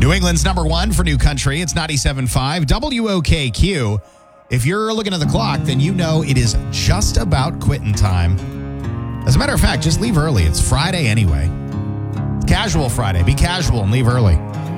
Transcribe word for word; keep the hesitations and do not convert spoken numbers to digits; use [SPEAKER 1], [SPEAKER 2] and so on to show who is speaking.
[SPEAKER 1] New England's number one for New Country. It's ninety-seven point five W O K Q. If you're looking at the clock, then you know it is just about quitting time. As a matter of fact, just leave early. It's Friday anyway. Casual Friday. Be casual and leave early.